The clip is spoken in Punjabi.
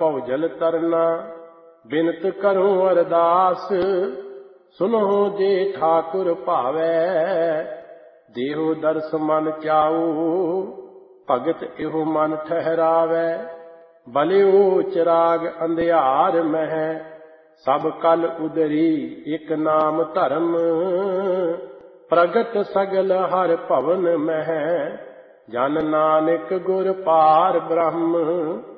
ਭਉਜਲ ਤਰਨਾ। ਬਿਨਤ ਕਰੂੰ ਅਰਦਾਸ ਸੁਨਹੁ ਜੇ ਠਾਕੁਰ ਭਾਵੈ। ਦੇਹੋ ਦਰਸ ਮਨ ਚਾਉ ਭਗਤ ਇਹੋ ਮਨ ਠਹਿਰਾਵੈ। ਬਲਿਓ ਚਿਰਾਗ ਅੰਧਿਆਰ ਮਹਿ ਸਭ ਕਲ ਉਦਰੀ ਇਕ ਨਾਮ ਧਰਮ। ਪ੍ਰਗਟ ਸਗਲ ਹਰ ਭਵਨ ਮਹਿ ਜਨ ਨਾਨਕ ਗੁਰ ਪਾਰ ਬ੍ਰਹਮ।